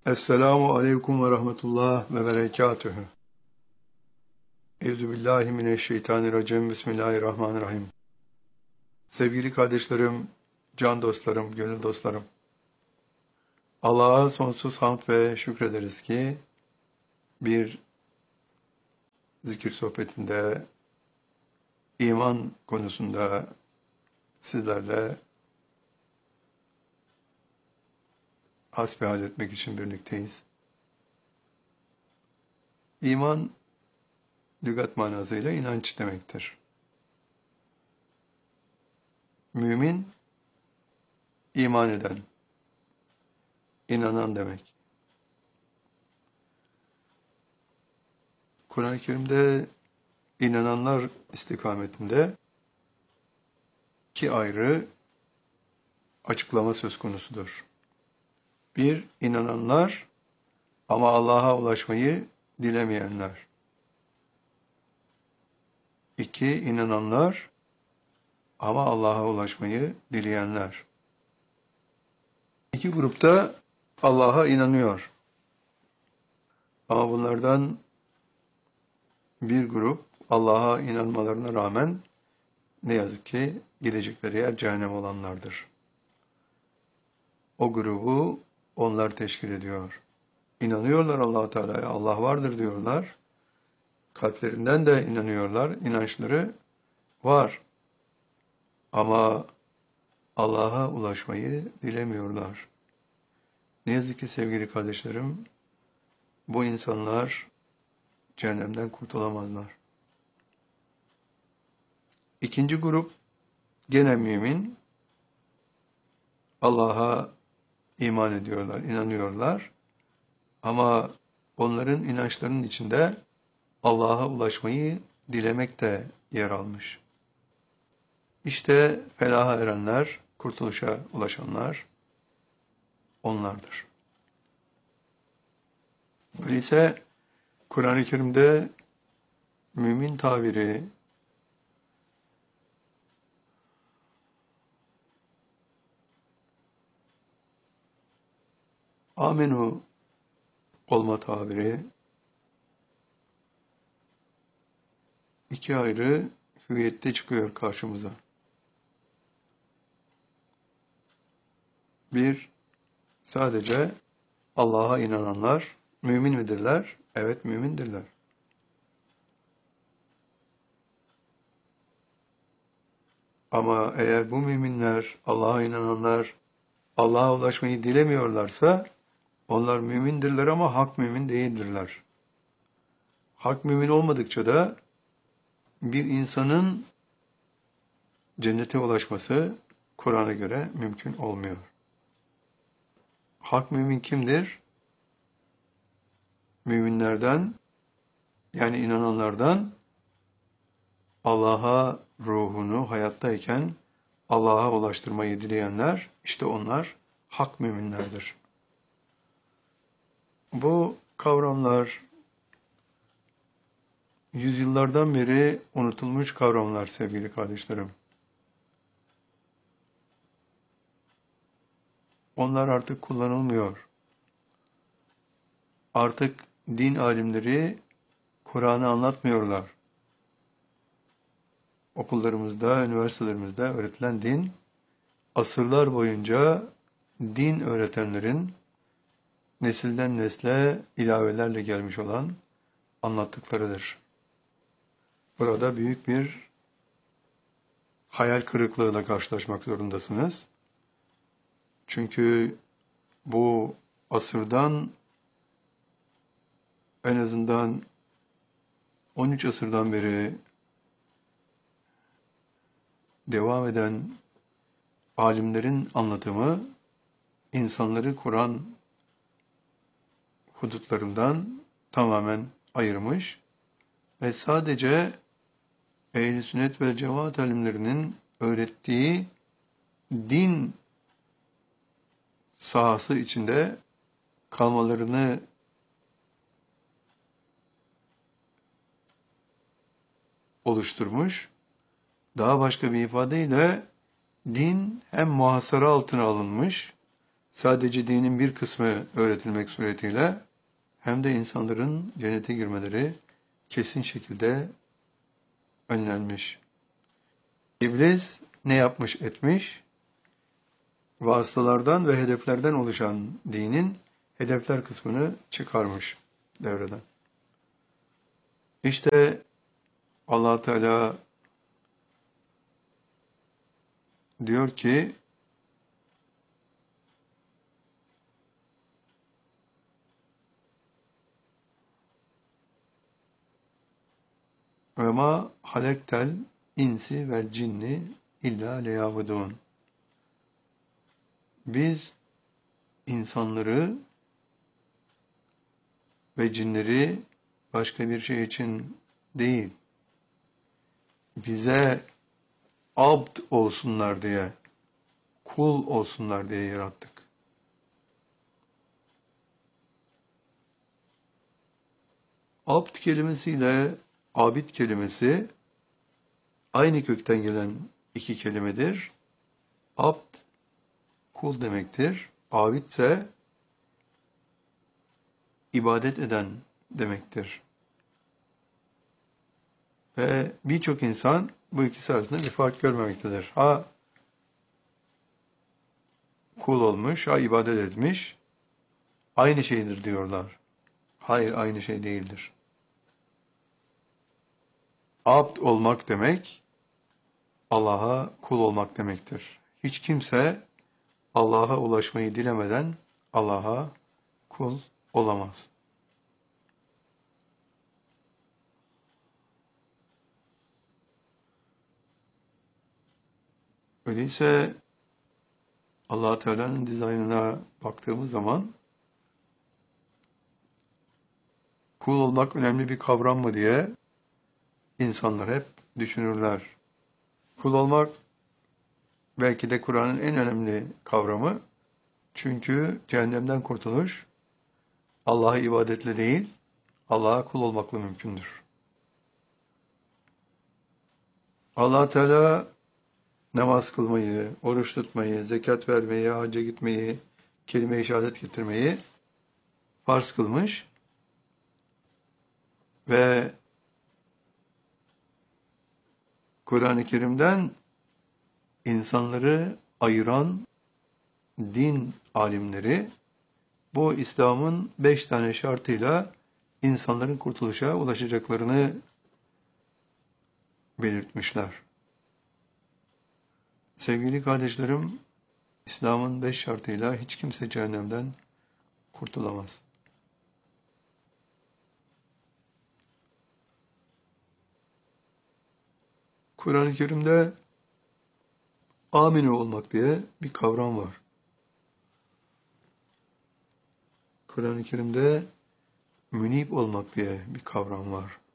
Esselamu aleyküm ve rahmetullah ve berekatühü. Euzubillahimineşşeytanirracim. Bismillahirrahmanirrahim. Sevgili kardeşlerim, can dostlarım, gönül dostlarım. Allah'a sonsuz hamd ve şükrederiz ki bir zikir sohbetinde, iman konusunda sizlerle hasbihal etmek için birlikteyiz. İman, lügat manasıyla inanç demektir. Mümin, iman eden, inanan demek. Kur'an-ı Kerim'de inananlar istikametinde iki ayrı açıklama söz konusudur. Bir, inananlar ama Allah'a ulaşmayı dilemeyenler. İki, inananlar ama Allah'a ulaşmayı dileyenler. İki grupta Allah'a inanıyor. Ama bunlardan bir grup Allah'a inanmalarına rağmen ne yazık ki gidecekleri yer cehennem olanlardır. O grubu onlar teşkil ediyor. İnanıyorlar Allah-u Teala'ya, Allah vardır diyorlar. Kalplerinden de inanıyorlar, inançları var. Ama Allah'a ulaşmayı dilemiyorlar. Ne yazık ki sevgili kardeşlerim, bu insanlar cehennemden kurtulamazlar. İkinci grup gene mümin, Allah'a iman ediyorlar, inanıyorlar. Ama onların inançlarının içinde Allah'a ulaşmayı dilemek de yer almış. İşte felaha erenler, kurtuluşa ulaşanlar onlardır. Öyleyse Kur'an-ı Kerim'de mümin tabiri amenu olma tabiri iki ayrı hüviyette çıkıyor karşımıza. Bir, sadece Allah'a inananlar mümin midirler? Evet, mümindirler. Ama eğer bu müminler, Allah'a inananlar, Allah'a ulaşmayı dilemiyorlarsa, onlar mümindirler ama hak mümin değildirler. Hak mümin olmadıkça da bir insanın cennete ulaşması Kur'an'a göre mümkün olmuyor. Hak mümin kimdir? Müminlerden, yani inananlardan Allah'a ruhunu hayattayken Allah'a ulaştırmayı dileyenler, işte onlar hak müminlerdir. Bu kavramlar yüzyıllardan beri unutulmuş kavramlar sevgili kardeşlerim. Onlar artık kullanılmıyor. Artık din alimleri Kur'an'ı anlatmıyorlar. Okullarımızda, üniversitelerimizde öğretilen din, asırlar boyunca din öğretenlerin nesilden nesle ilavelerle gelmiş olan anlattıklarıdır. Burada büyük bir hayal kırıklığıyla karşılaşmak zorundasınız. Çünkü bu asırdan en azından 13 asırdan beri devam eden alimlerin anlatımı insanları Kur'an hudutlarından tamamen ayırmış ve sadece Ehl-i Sünnet ve Cemaat alimlerinin öğrettiği din sahası içinde kalmalarını oluşturmuş. Daha başka bir ifadeyle din hem muhasara altına alınmış, sadece dinin bir kısmı öğretilmek suretiyle hem de insanların cennete girmeleri kesin şekilde önlenmiş. İblis ne yapmış etmiş? Vasıtalardan ve hedeflerden oluşan dinin hedefler kısmını çıkarmış devreden. İşte Allah Teala diyor ki ve ma halektel insi vel cinni illa liyabudun. Biz insanları ve cinleri başka bir şey için değil, bize abd olsunlar diye, kul olsunlar diye yarattık. Abd kelimesiyle abid kelimesi aynı kökten gelen iki kelimedir. Abd, kul demektir. Abid ise ibadet eden demektir. Ve birçok insan bu ikisi arasında bir fark görmemektedir. Ha kul olmuş, ha ibadet etmiş, aynı şeydir diyorlar. Hayır, aynı şey değildir. Abd olmak demek, Allah'a kul olmak demektir. Hiç kimse Allah'a ulaşmayı dilemeden Allah'a kul olamaz. Öyleyse Allah Teala'nın dizaynına baktığımız zaman kul olmak önemli bir kavram mı diye insanlar hep düşünürler. Kul olmak belki de Kur'an'ın en önemli kavramı. Çünkü cehennemden kurtuluş Allah'a ibadetle değil, Allah'a kul olmakla mümkündür. Allah Teala namaz kılmayı, oruç tutmayı, zekat vermeyi, hacca gitmeyi, kelime-i şehadet getirmeyi farz kılmış ve Kur'an-ı Kerim'den insanları ayıran din alimleri bu İslam'ın 5 tane şartıyla insanların kurtuluşa ulaşacaklarını belirtmişler. Sevgili kardeşlerim, İslam'ın 5 şartıyla hiç kimse cehennemden kurtulamaz. Kur'an-ı Kerim'de amine olmak diye bir kavram var. Kur'an-ı Kerim'de münib olmak diye bir kavram var.